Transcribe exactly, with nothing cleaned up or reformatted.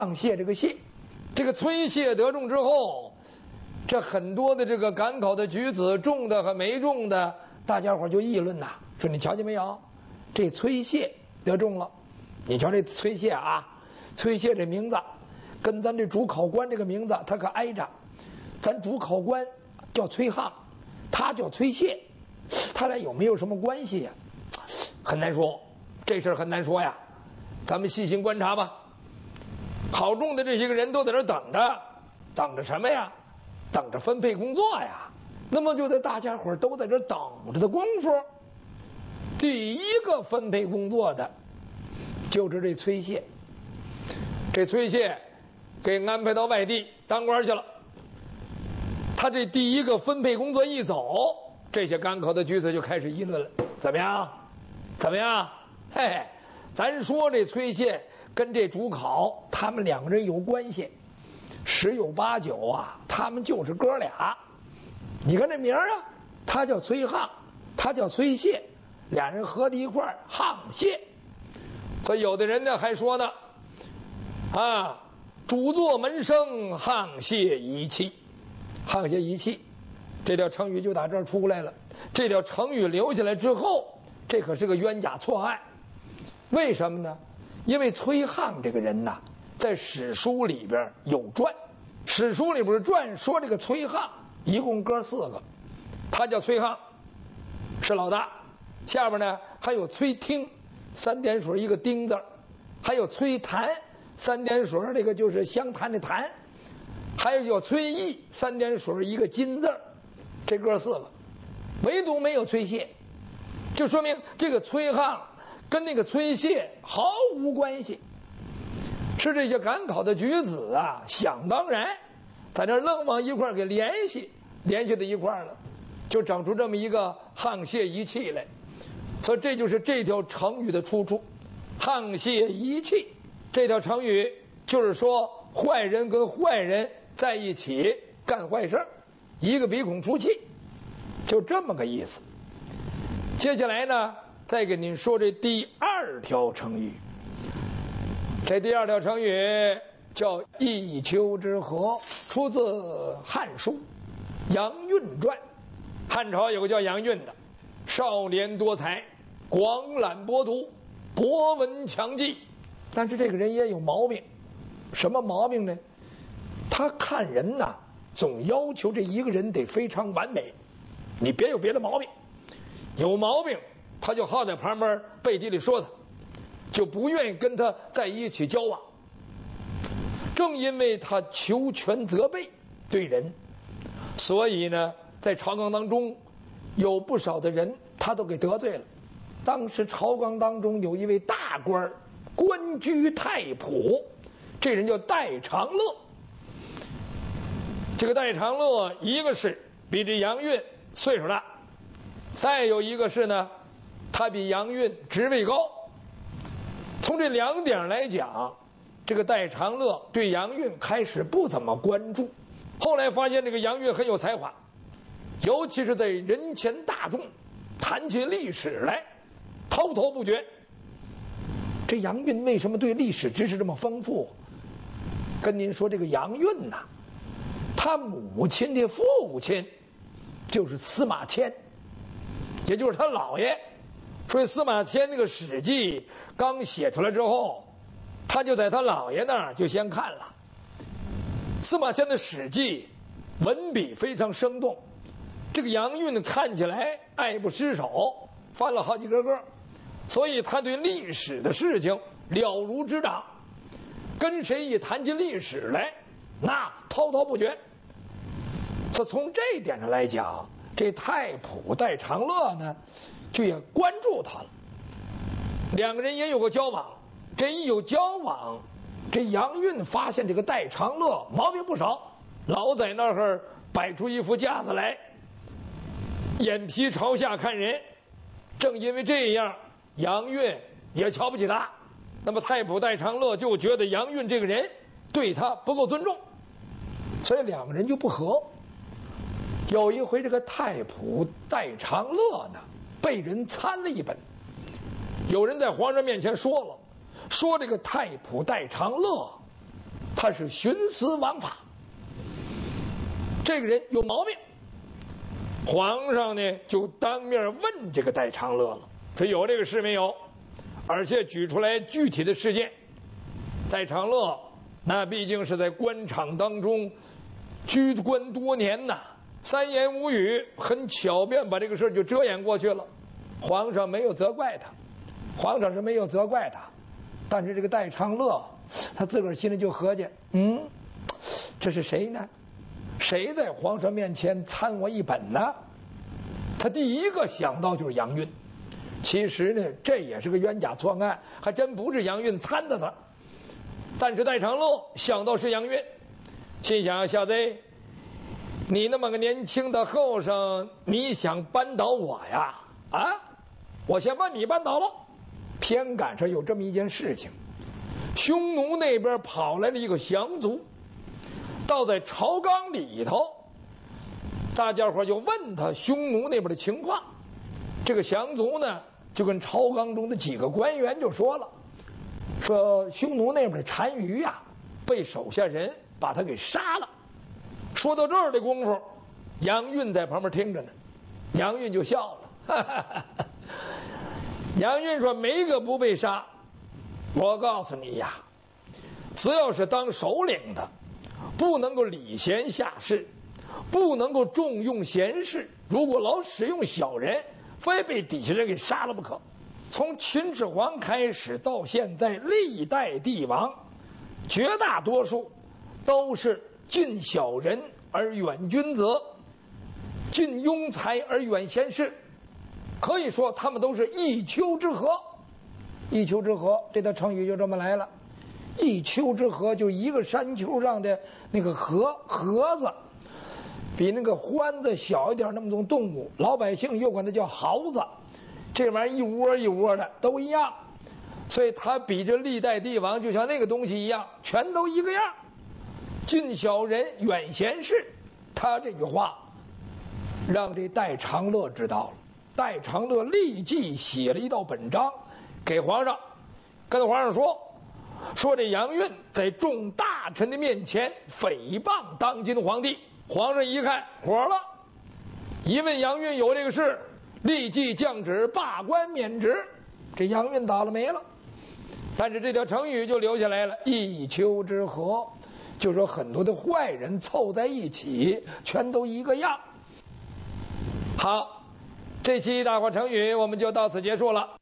上谢这个谢，这个崔谢得中之后，这很多的这个赶考的举子，中的和没中的，大家伙就议论呐，说你瞧见没有，这崔谢得中了。你瞧这崔谢啊，崔谢这名字跟咱这主考官这个名字他可挨着，咱主考官叫崔沆，他叫崔谢，他俩有没有什么关系呀？很难说，这事儿很难说呀。咱们细心观察吧。考中的这些个人都在这等着，等着什么呀？等着分配工作呀。那么就在大家伙都在这等着的功夫，第一个分配工作的就是这崔谢。这崔谢给安排到外地当官去了。他这第一个分配工作一走，这些赶考的举子就开始议论了。怎么样？怎么样？嘿嘿，咱说这崔谢跟这主考他们两个人有关系，十有八九啊，他们就是哥俩。你看这名啊，他叫崔沆，他叫崔谢，俩人合在一块儿，沆谢。所以有的人呢还说呢，啊，主作门生，沆谢一气。沆谢一气，这条成语就打这儿出来了。这条成语留下来之后，这可是个冤假错案。为什么呢？因为崔沆这个人呐，在史书里边有传，史书里边传说这个崔沆一共哥四个，他叫崔沆，是老大。下边呢还有崔听，三点水一个丁字，还有崔谭，三点水这个就是湘潭的潭，还有有崔毅，三点水一个金字，这哥四个，唯独没有崔谢，就说明这个崔沆跟那个崔谢毫无关系。是这些赶考的举子啊，想当然在这愣往一块给联系联系到一块了，就整出这么一个沆谢一气来。所以这就是这条成语的出处，沆谢一气。这条成语就是说坏人跟坏人在一起干坏事，一个鼻孔出气，就这么个意思。接下来呢，再给您说这第二条成语。这第二条成语叫一丘之貉，出自《汉书·杨运传》。汉朝有个叫杨运的，少年多才，广览博读，博闻强记。但是这个人也有毛病，什么毛病呢？他看人呐，总要求这一个人得非常完美，你别有别的毛病。有毛病他就好在旁边背地里说他，就不愿意跟他在一起交往。正因为他求全责备对人，所以呢在朝纲当中有不少的人他都给得罪了。当时朝纲当中有一位大官，官居太仆，这人叫戴长乐。这个戴长乐一个是比这杨运岁数大，再有一个是呢他比杨运职位高。从这两点来讲，这个戴长乐对杨运开始不怎么关注，后来发现这个杨运很有才华，尤其是在人前大众谈起历史来滔滔不绝。这杨运为什么对历史知识这么丰富？跟您说，这个杨运呐、啊，他母亲的父亲就是司马迁，也就是他姥爷。所以司马迁那个史记刚写出来之后，他就在他姥爷那儿就先看了。司马迁的史记文笔非常生动，这个杨运看起来爱不释手，翻了好几个个，所以他对历史的事情了如指掌，跟谁一谈起历史来，那滔滔不绝。所以从这一点上来讲，这太仆戴长乐呢就也关注他了，两个人也有个交往。这一有交往，这杨运发现这个戴长乐毛病不少，老在那儿摆出一副架子来，眼皮朝下看人。正因为这样，杨运也瞧不起他。那么太仆戴长乐就觉得杨运这个人对他不够尊重，所以两个人就不和。有一回，这个太仆戴长乐呢被人参了一本，有人在皇上面前说了，说这个太仆戴长乐他是徇私枉法，这个人有毛病。皇上呢就当面问这个戴长乐了，说有这个事没有，而且举出来具体的事件。戴长乐那毕竟是在官场当中居官多年呐，三言五语很巧便把这个事就遮掩过去了。皇上没有责怪他，皇上是没有责怪他，但是这个戴长乐他自个儿心里就合计，嗯，这是谁呢？谁在皇上面前参我一本呢？他第一个想到就是杨运。其实呢，这也是个冤假错案，还真不是杨运参的他。但是戴长乐想到是杨运，心想小子，你那么个年轻的后生，你想扳倒我呀？啊，我先把你扳倒了。偏赶上有这么一件事情，匈奴那边跑来了一个降卒，到在朝纲里头，大家伙就问他匈奴那边的情况。这个降卒呢，就跟朝纲中的几个官员就说了，说匈奴那边的单于啊，被手下人把他给杀了。说到这儿的功夫，杨运在旁边听着呢，杨运就笑了，哈哈哈哈。杨运说没个不被杀，我告诉你呀，只要是当首领的，不能够礼贤下士，不能够重用贤士，如果老使用小人，非被底下人给杀了不可。从秦始皇开始到现在，历代帝王绝大多数都是近小人而远君子，近庸才而远贤士，可以说他们都是一丘之貉。一丘之貉这条成语就这么来了。一丘之貉就一个山丘上的那个貉，貉子比那个獾子小一点，那么种动物，老百姓又管它叫牦子。这玩意儿一窝一窝的都一样，所以它比这历代帝王就像那个东西一样，全都一个样，近小人远贤士。他这句话让这戴长乐知道了，戴长乐立即写了一道本章给皇上，跟皇上说，说这杨运在众大臣的面前诽谤当今皇帝。皇上一看火了，一问杨运有这个事，立即降旨罢官免职，这杨运倒了霉了。但是这条成语就留下来了，一丘之貉，就说很多的坏人凑在一起，全都一个样。好，这期大话成语我们就到此结束了。